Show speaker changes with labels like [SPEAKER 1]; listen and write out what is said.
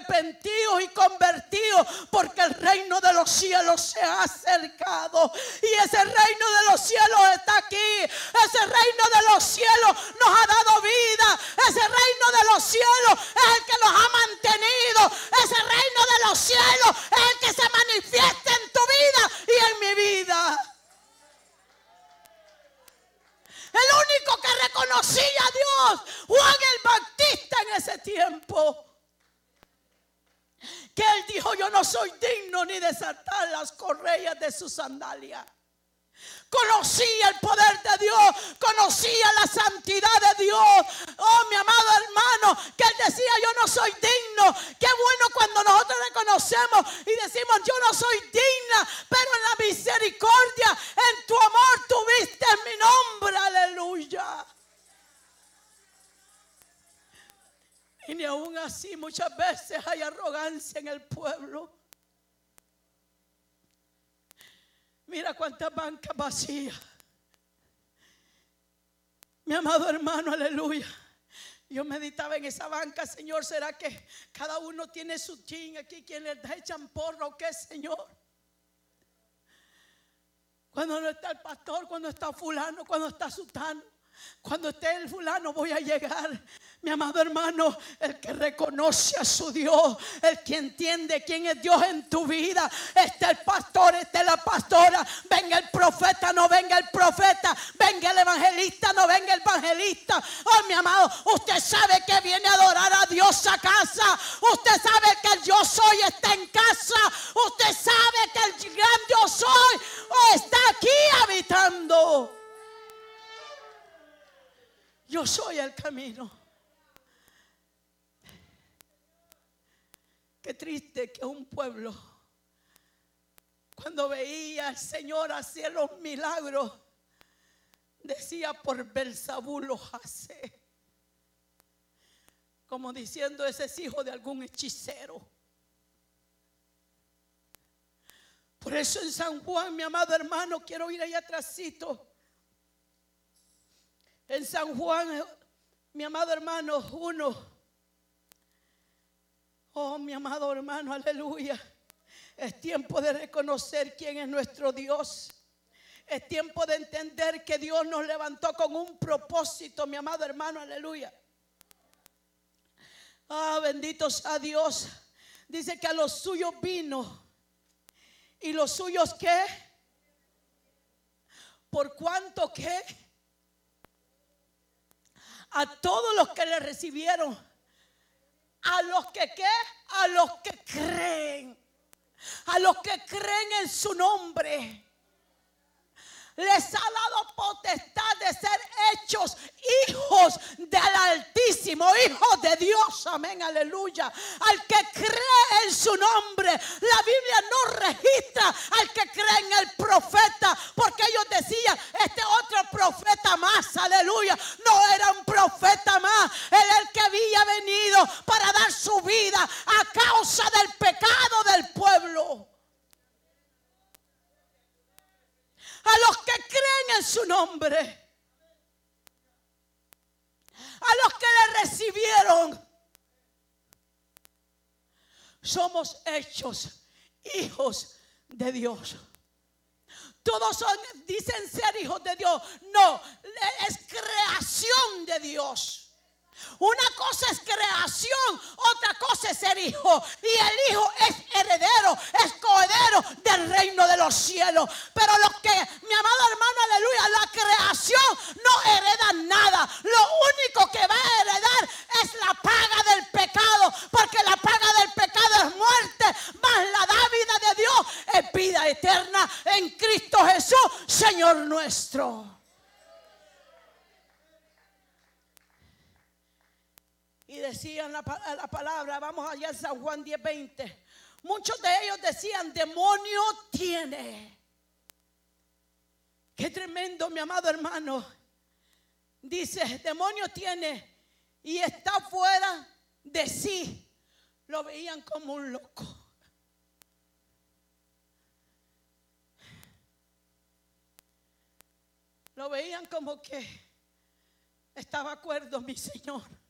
[SPEAKER 1] arrepentidos y convertidos, porque el reino de los cielos se ha acercado. Y ese reino de los cielos está aquí. Ese reino de los cielos nos ha dado vida. Ese reino de los cielos es el que nos ha mantenido. Ese reino de los cielos es el que se manifiesta en tu vida y en mi vida. El único que reconocía a Dios, Juan el Bautista, en ese tiempo. Que él dijo: yo no soy digno ni de desatar las correas de sus sandalias. Conocía el poder de Dios, conocía la santidad de Dios. Oh, mi amado hermano, que él decía: yo no soy digno. Qué bueno cuando nosotros reconocemos y decimos: yo no soy digna, pero en la misericordia, en tu amor tuviste mi nombre. Aleluya. Y ni aún así muchas veces hay arrogancia en el pueblo. Mira cuántas bancas vacías. Mi amado hermano, aleluya. Yo meditaba en esa banca: Señor, ¿será que cada uno tiene su chin aquí? ¿Quién les echan porra o qué, Señor? Cuando no está el pastor, cuando está fulano, cuando está sutano, cuando esté el fulano, voy a llegar. Mi amado hermano, el que reconoce a su Dios, el que entiende quién es Dios en tu vida. Está el pastor, está la pastora, venga el profeta, no venga el profeta, venga el evangelista, no venga el evangelista. Oh, mi amado, usted sabe que viene a adorar a Dios a casa. Usted sabe que el yo soy está en casa. Usted sabe que el gran yo soy está aquí habitando. Yo soy el camino. Qué triste que un pueblo, cuando veía al Señor hacer los milagros, decía: por Belzabú los hace. Como diciendo: ese es hijo de algún hechicero. Por eso en San Juan, mi amado hermano, quiero ir allá atrásito. En San Juan, mi amado hermano, 1. Oh, mi amado hermano, aleluya. Es tiempo de reconocer quién es nuestro Dios. Es tiempo de entender que Dios nos levantó con un propósito, mi amado hermano, aleluya. Ah, bendito sea Dios. Dice que a los suyos vino. ¿Y los suyos qué? ¿Por cuánto qué? A todos los que le recibieron. A los que ¿qué? A los que creen. A los que creen en su nombre. Les ha dado potestad de ser hechos hijos del Altísimo, hijos de Dios, amén, aleluya. Al que cree en su nombre. La Biblia no registra al que cree en el profeta, porque ellos decían: este otro profeta más, aleluya. No era un profeta más, era el que había venido para dar su vida a causa del pecado del pueblo. A los que creen en su nombre, a los que le recibieron, somos hechos hijos de Dios. Todos dicen ser hijos de Dios. No, es creación de Dios. Una cosa es creación, otra cosa es ser hijo. Y el hijo es heredero, es coheredero del reino de los cielos. Pero los que, mi amado hermano, aleluya, la creación no hereda nada. Lo único que va a heredar es la paga del pecado, porque la paga del pecado es muerte, mas la dávida de Dios es vida eterna en Cristo Jesús, Señor nuestro. Y decían la palabra, vamos allá en San Juan 10:20. Muchos de ellos decían: demonio tiene. Qué tremendo, mi amado hermano. Dice: demonio tiene y está fuera de sí. Lo veían como un loco. Lo veían como que estaba acuerdo mi Señor.